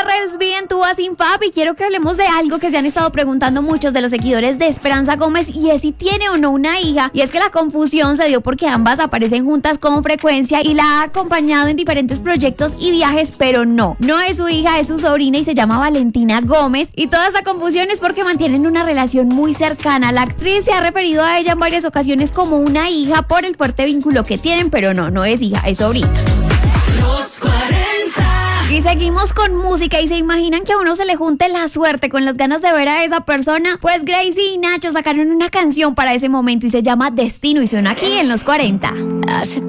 Relsby en Tu Sin Fab y quiero que hablemos de algo que se han estado preguntando muchos de los seguidores de Esperanza Gómez y es si tiene o no una hija. Y es que la confusión se dio porque ambas aparecen juntas con frecuencia y la ha acompañado en diferentes proyectos y viajes, pero no es su hija, es su sobrina y se llama Valentina Gómez. Y toda esa confusión es porque mantienen una relación muy cercana. La actriz se ha referido a ella en varias ocasiones como una hija por el fuerte vínculo que tienen, pero no es hija, es sobrina. Los 40. Y seguimos con música y se imaginan que a uno se le junte la suerte con las ganas de ver a esa persona. Pues Gracie y Nacho sacaron una canción para ese momento y se llama Destino y suena aquí en Los 40. Hace